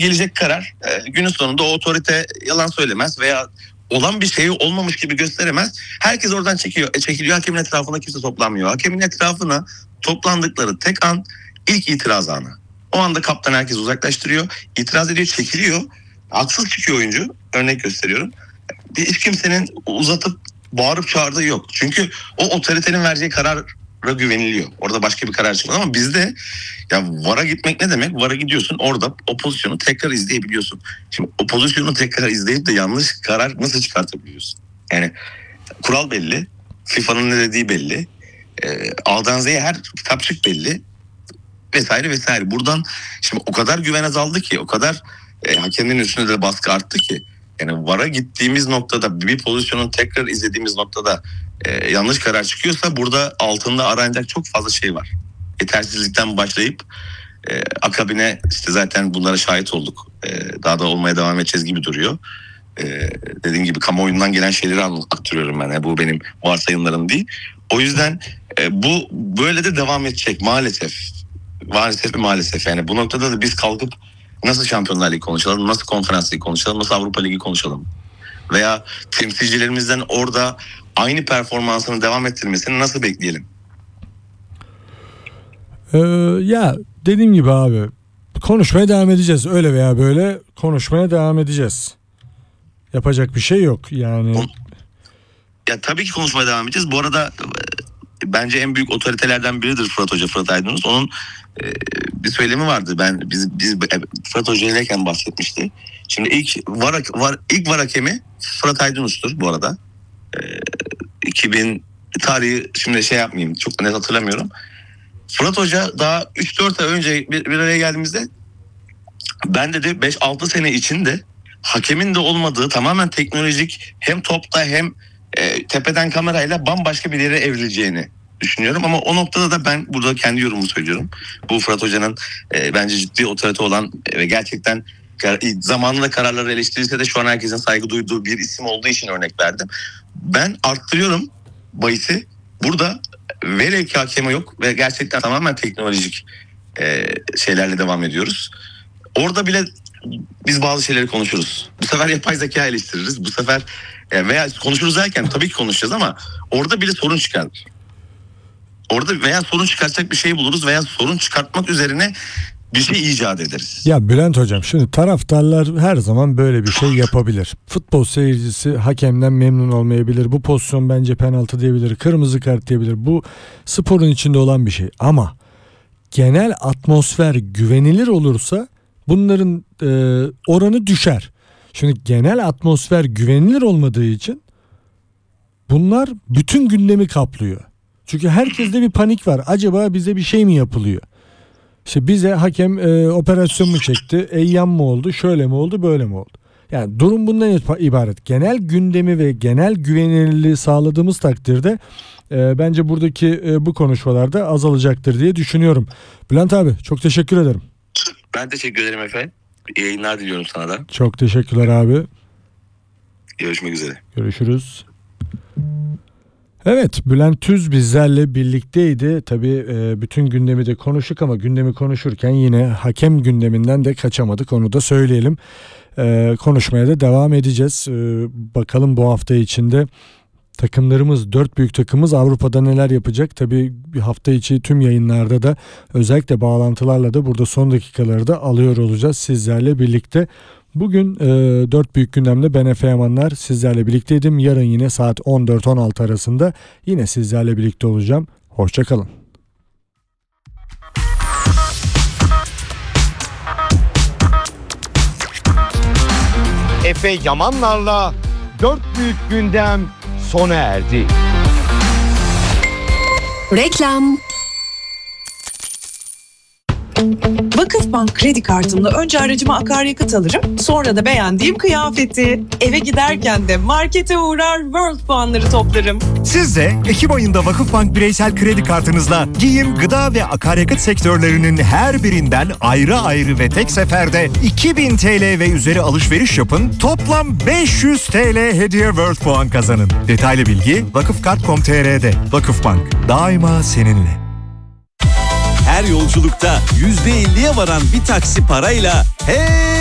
gelecek karar günün sonunda o otorite yalan söylemez veya olan bir şeyi olmamış gibi gösteremez. Herkes oradan çekiliyor. Hakemin etrafına kimse toplanmıyor. Hakemin etrafına toplandıkları tek an ilk itiraz anı. O anda kaptan herkes uzaklaştırıyor. İtiraz ediyor, çekiliyor. Haksız çıkıyor oyuncu. Örnek gösteriyorum. Hiç kimsenin uzatıp bağırıp çağırdığı yok. Çünkü o otoritenin vereceği karara güveniliyor. Orada başka bir karar çıkmaz ama bizde ya VAR'a gitmek ne demek? VAR'a gidiyorsun, orada o pozisyonu tekrar izleyebiliyorsun. Şimdi o pozisyonu tekrar izleyip de yanlış karar nasıl çıkartabiliyorsun? Yani kural belli. FIFA'nın ne dediği belli. A'dan Z'ye her kitapçık belli. Vesaire vesaire. Buradan şimdi o kadar güven azaldı ki, o kadar hakemlerin üstünde de baskı arttı ki. Yani VAR'a gittiğimiz noktada, bir pozisyonu tekrar izlediğimiz noktada yanlış karar çıkıyorsa burada altında aranacak çok fazla şey var. Yetersizlikten başlayıp akabine işte zaten bunlara şahit olduk. Daha da olmaya devam edeceğiz gibi duruyor. Dediğim gibi kamuoyundan gelen şeyleri aktarıyorum ben. Yani bu benim varsayımlarım değil. O yüzden bu böyle de devam edecek maalesef. Maalesef. Yani bu noktada da biz kalkıp nasıl Şampiyonlar Ligi konuşalım, nasıl Konferans Ligi konuşalım, nasıl Avrupa Ligi konuşalım? Veya temsilcilerimizden orada aynı performansını devam ettirmesini nasıl bekleyelim? Ya dediğim gibi abi, konuşmaya devam edeceğiz. Öyle veya böyle konuşmaya devam edeceğiz. Yapacak bir şey yok yani. Ya tabii ki konuşmaya devam edeceğiz. Bu arada bence en büyük otoritelerden biridir Fırat Hoca, Fırat Aydınus. Onun bir söylemi vardı. Biz Fırat Hoca ilerken bahsetmişti. Şimdi ilk VAR hakemi Fırat Aydınus'tur bu arada. 2000 tarihi şimdi şey yapmayayım, çok net hatırlamıyorum. Fırat Hoca daha 3-4 ay önce bir araya geldiğimizde ben dedi 5-6 sene içinde hakemin de olmadığı, tamamen teknolojik, hem topta hem tepeden kamerayla bambaşka bir yere evrileceğini düşünüyorum. Ama o noktada da ben burada kendi yorumumu söylüyorum. Bu Fırat Hoca'nın bence ciddi otorite olan ve gerçekten zamanında kararları eleştirirse de şu an herkesin saygı duyduğu bir isim olduğu için örnek verdim. Ben arttırıyorum bahisi. Burada velev ki hakeme yok ve gerçekten tamamen teknolojik şeylerle devam ediyoruz. Orada bile biz bazı şeyleri konuşuruz. Bu sefer yapay zeka eleştiririz. Bu sefer veya konuşuruz derken tabii ki konuşacağız ama orada bile sorun çıkar. Orada veya sorun çıkartacak bir şey buluruz veya sorun çıkartmak üzerine bir şey icat ederiz. Ya Bülent Hocam, şimdi taraftarlar her zaman böyle bir şey yapabilir. Futbol seyircisi hakemden memnun olmayabilir. Bu pozisyon bence penaltı diyebilir, kırmızı kart diyebilir. Bu sporun içinde olan bir şey. Ama genel atmosfer güvenilir olursa bunların oranı düşer. Şimdi genel atmosfer güvenilir olmadığı için bunlar bütün gündemi kaplıyor. Çünkü herkeste bir panik var. Acaba bize bir şey mi yapılıyor? İşte bize hakem operasyon mu çekti? Eyyam mı oldu? Şöyle mi oldu? Böyle mi oldu? Yani durum bundan ibaret. Genel gündemi ve genel güvenilirliği sağladığımız takdirde bence buradaki bu konuşmalarda azalacaktır diye düşünüyorum. Bülent abi, çok teşekkür ederim. Ben teşekkür ederim efendim. İyi yayınlar diliyorum sana da. Çok teşekkürler abi. Görüşmek üzere. Görüşürüz. Evet, Bülent Tüz bizlerle birlikteydi. Tabii bütün gündemi de konuştuk ama gündemi konuşurken yine hakem gündeminden de kaçamadık. Onu da söyleyelim. Konuşmaya da devam edeceğiz. Bakalım bu hafta içinde takımlarımız, 4 büyük takımımız Avrupa'da neler yapacak? Tabii bir hafta içi tüm yayınlarda da özellikle bağlantılarla da burada son dakikaları da alıyor olacağız sizlerle birlikte. Bugün 4 büyük gündemde ben Efe Yamanlar sizlerle birlikteydim. Yarın yine saat 14-16 arasında yine sizlerle birlikte olacağım. Hoşça kalın. Efe Yamanlar'la 4 büyük gündem sona erdi. Reklam. Vakıfbank kredi kartımla önce aracıma akaryakıt alırım, sonra da beğendiğim kıyafeti. Eve giderken de markete uğrar, World puanları toplarım. Siz de Ekim ayında Vakıfbank bireysel kredi kartınızla giyim, gıda ve akaryakıt sektörlerinin her birinden ayrı ayrı ve tek seferde 2000 TL ve üzeri alışveriş yapın. Toplam 500 TL hediye World puan kazanın. Detaylı bilgi vakıfkart.com.tr'de. Vakıfbank, daima seninle. Her yolculukta %50'ye varan bir taksi parayla